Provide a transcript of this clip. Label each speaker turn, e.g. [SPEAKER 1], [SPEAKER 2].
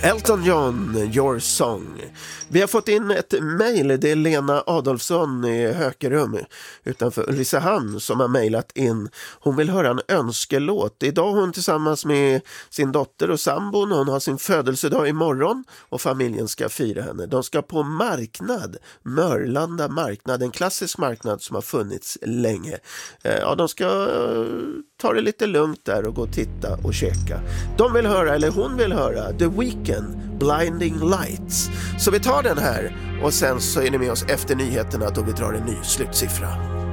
[SPEAKER 1] Elton John, Your Song. Vi har fått in ett mejl. Det är Lena Adolfsson i Hökerum utanför Ulricehamn som har mejlat in. Hon vill höra en önskelåt. Idag är hon tillsammans med sin dotter och sambon. Hon har sin födelsedag imorgon och familjen ska fira henne. De ska på marknad, Mörlanda marknad, en klassisk marknad som har funnits länge. Ja, de ska ta det lite lugnt där och gå och titta och käka. De vill höra, eller hon vill höra, The Weeknd, Blinding Lights. Så vi tar den här och sen så är ni med oss efter nyheterna då vi drar en ny slutsiffra.